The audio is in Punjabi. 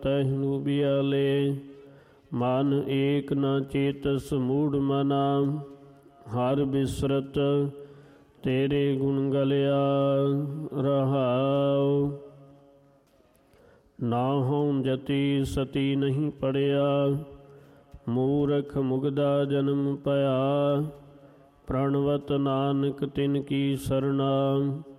ਤਹਿ ਬਿਆਲੇ। ਮਨ ਏਕ ਨ ਚੇਤਸ ਮੂੜ ਮਨਾ, ਹਰ ਬਿਸਰਤ ਤੇਰੇ ਗੁਣ ਗਲਿਆ ਰਹਾਉ। ਨਾ ਹੋਂ ਜਤੀ ਸਤੀ ਨਹੀਂ ਪੜਿਆ, ਮੂਰਖ ਮੁਗਦਾ ਜਨਮ ਪਿਆ। ਪ੍ਰਣਵਤ ਨਾਨਕ ਤਿਨ ਕੀ ਸਰਣਾ,